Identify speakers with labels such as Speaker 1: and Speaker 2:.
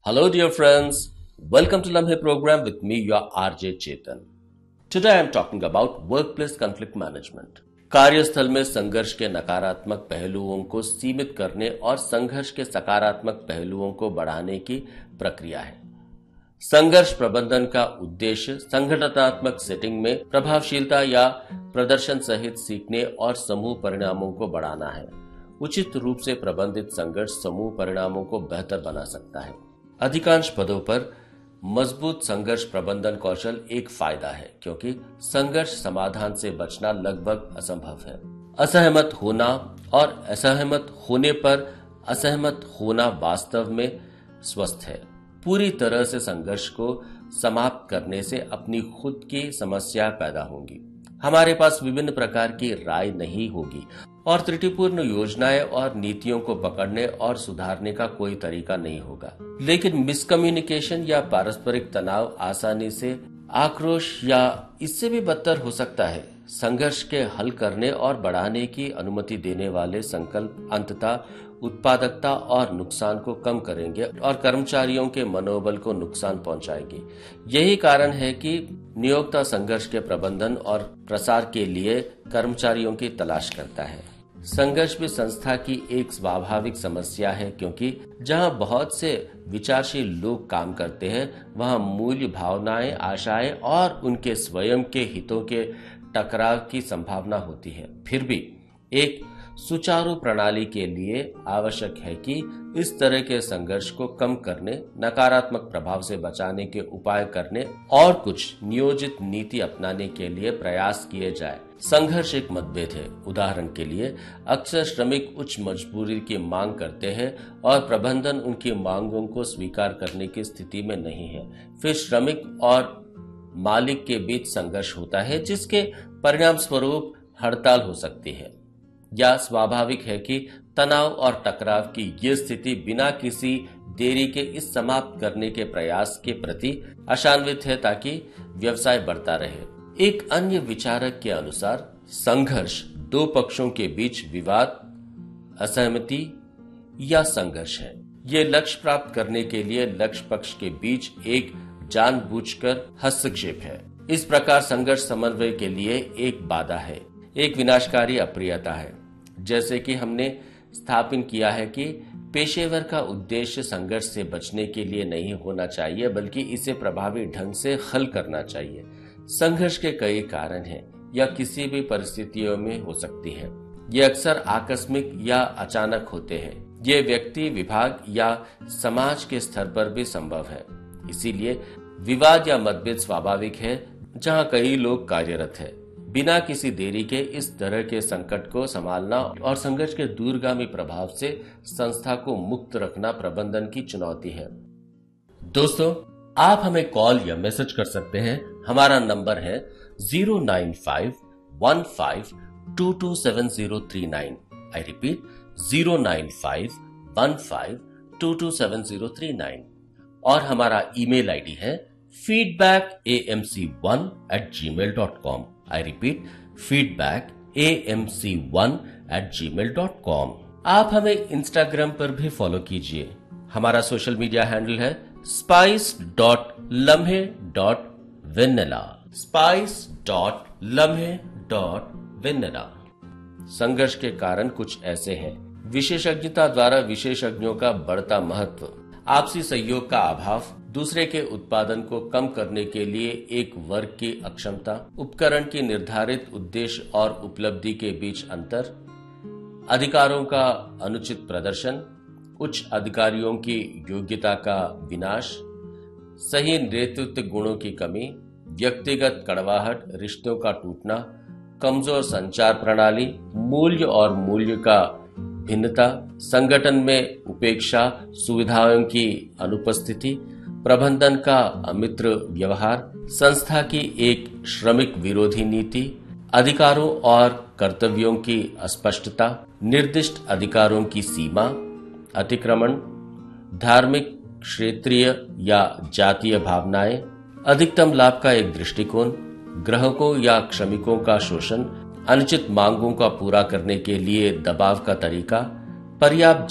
Speaker 1: Hello, dear friends. Welcome to Lamhe program with me, your RJ Chetan. Today I am talking about workplace conflict management. कार्यस्थल में संघर्ष के नकारात्मक पहलुओं को सीमित करने और संघर्ष के सकारात्मक पहलुओं को बढ़ाने की प्रक्रिया है। संघर्ष प्रबंधन का उद्देश्य संगठनात्मक सेटिंग में प्रभावशीलता या प्रदर्शन सहित सीखने और समूह परिणामों को बढ़ाना है। उचित रूप से प्रबंधित संघर्ष समूह परिणामों को बेहतर बना सकता है। अधिकांश पदों पर मजबूत संघर्ष प्रबंधन कौशल एक फायदा है, क्योंकि संघर्ष समाधान से बचना लगभग असंभव है। असहमत होना और असहमत होने पर असहमत होना वास्तव में स्वस्थ है। पूरी तरह से संघर्ष को समाप्त करने से अपनी खुद की समस्या पैदा होंगी। हमारे पास विभिन्न प्रकार की राय नहीं होगी और त्रुटिपूर्ण योजनाएं और नीतियों को पकड़ने और सुधारने का कोई तरीका नहीं होगा। लेकिन मिसकम्युनिकेशन या पारस्परिक तनाव आसानी से आक्रोश या इससे भी बदतर हो सकता है। संघर्ष के हल करने और बढ़ाने की अनुमति देने वाले संकल्प अंततः उत्पादकता और नुकसान को कम करेंगे और कर्मचारियों के मनोबल को नुकसान पहुंचाएंगे। यही कारण है कि नियोक्ता संघर्ष के प्रबंधन और प्रसार के लिए कर्मचारियों की तलाश करता है। संघर्ष भी संस्था की एक स्वाभाविक समस्या है, क्योंकि जहां बहुत से विचारशील लोग काम करते हैं, वहां मूल्य, भावनाएं, आशाएं और उनके स्वयं के हितों के टकराव की संभावना होती है। फिर भी एक सुचारू प्रणाली के लिए आवश्यक है कि इस तरह के संघर्ष को कम करने, नकारात्मक प्रभाव से बचाने के उपाय करने और कुछ नियोजित नीति अपनाने के लिए प्रयास किए जाए। संघर्ष एक मतभेद है। उदाहरण के लिए, अक्सर श्रमिक उच्च मजबूरी की मांग करते हैं और प्रबंधन उनकी मांगों को स्वीकार करने की स्थिति में नहीं है। फिर श्रमिक और मालिक के बीच संघर्ष होता है, जिसके परिणाम स्वरूप हड़ताल हो सकती है। या स्वाभाविक है कि तनाव और टकराव की ये स्थिति बिना किसी देरी के इस समाप्त करने के प्रयास के प्रति आशान्वित है, ताकि व्यवसाय बढ़ता रहे। एक अन्य विचारक के अनुसार संघर्ष दो पक्षों के बीच विवाद, असहमति या संघर्ष है। ये लक्ष्य प्राप्त करने के लिए लक्ष्य पक्ष के बीच एक जानबूझकर हस्तक्षेप है। इस प्रकार संघर्ष समन्वय के लिए एक बाधा है, एक विनाशकारी अप्रियता है। जैसे कि हमने स्थापित किया है कि पेशेवर का उद्देश्य संघर्ष से बचने के लिए नहीं होना चाहिए, बल्कि इसे प्रभावी ढंग से हल करना चाहिए। संघर्ष के कई कारण हैं या किसी भी परिस्थितियों में हो सकती है। ये अक्सर आकस्मिक या अचानक होते हैं। ये व्यक्ति, विभाग या समाज के स्तर पर भी संभव है। इसीलिए विवाद या मतभेद स्वाभाविक है जहां कई लोग कार्यरत हैं। बिना किसी देरी के इस तरह के संकट को संभालना और संघर्ष के दूरगामी प्रभाव से संस्था को मुक्त रखना प्रबंधन की चुनौती है। दोस्तों, आप हमें कॉल या मैसेज कर सकते हैं। हमारा नंबर है 09515227039। I repeat 09515227039। और हमारा ईमेल आईडी है feedbackamc1@gmail.com। I repeat, feedbackamc1@gmail.com। आप हमें इंस्टाग्राम पर भी फॉलो कीजिए। हमारा सोशल मीडिया हैंडल है spice.lamhe.vanilla। spice.lamhe.vanilla। संघर्ष के कारण कुछ ऐसे हैं। विशेषज्ञता द्वारा विशेषज्ञों का बढ़ता महत्व, आपसी सहयोग का अभाव, दूसरे के उत्पादन को कम करने के लिए एक वर्ग की अक्षमता, उपकरण की निर्धारित उद्देश्य और उपलब्धि के बीच अंतर, अधिकारों का अनुचित प्रदर्शन, उच्च अधिकारियों की योग्यता का विनाश, सही नेतृत्व गुणों की कमी, व्यक्तिगत कड़वाहट, रिश्तों का टूटना, कमजोर संचार प्रणाली, मूल्य और मूल्य का भिन्नता, संगठन में उपेक्षा, सुविधाओं की अनुपस्थिति, प्रबंधन का अमित्र व्यवहार, संस्था की एक श्रमिक विरोधी नीति, अधिकारों और कर्तव्यों की अस्पष्टता, निर्दिष्ट अधिकारों की सीमा, अतिक्रमण, धार्मिक, क्षेत्रीय या जातीय भावनाएं, अधिकतम लाभ का एक दृष्टिकोण, ग्राहकों या श्रमिकों का शोषण, अनुचित मांगों का पूरा करने के लिए दबाव का तरीका, पर्याप्त